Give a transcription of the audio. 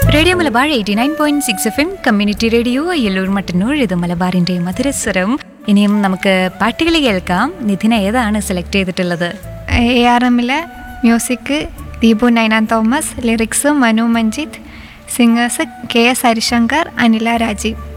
Radio Malabar 89.6 FM community radio Ayyallur Mattannur. ഇത് മലബാറിന്റെ മധുരസ്വരം. ഇനിയും നമുക്ക് പാട്ടുകൾ കേൾക്കാം. നിധിന ഏതാണ് സെലക്ട് ചെയ്തിട്ടുള്ളത്? ARM music Deepu Ninan Thomas, lyrics Manu Manjith, singers KS Harishankar, Anila Rajeev.